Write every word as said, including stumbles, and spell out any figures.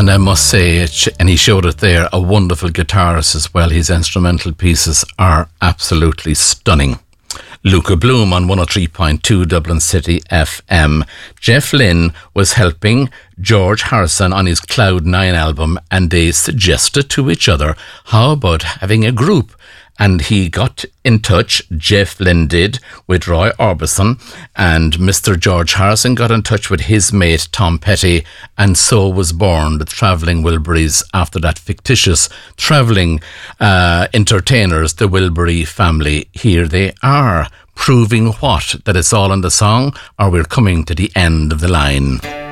And I must say, it, and he showed it there, a wonderful guitarist as well. His instrumental pieces are absolutely stunning. Luca Bloom on one oh three point two Dublin City F M. Jeff Lynne was helping George Harrison on his Cloud nine album, and they suggested to each other, how about having a group? And he got in touch, Jeff Lynne did, with Roy Orbison, and Mister George Harrison got in touch with his mate Tom Petty, and so was born the Travelling Wilburys after that fictitious travelling uh, entertainers, the Wilbury family. Here they are, proving what? That it's all in the song, or we're coming to the end of the line.